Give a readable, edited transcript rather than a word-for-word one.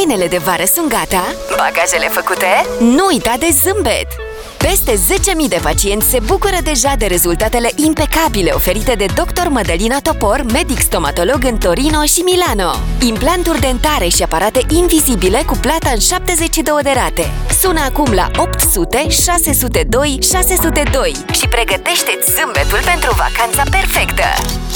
Hainele de vară sunt gata, bagajele făcute, nu uita de zâmbet! Peste 10.000 de pacienți se bucură deja de rezultatele impecabile oferite de Dr. Mădălina Topor, medic stomatolog în Torino și Milano. Implanturi dentare și aparate invizibile cu plata în 72 de rate. Sună acum la 800 602 602 și pregătește-ți zâmbetul pentru vacanța perfectă!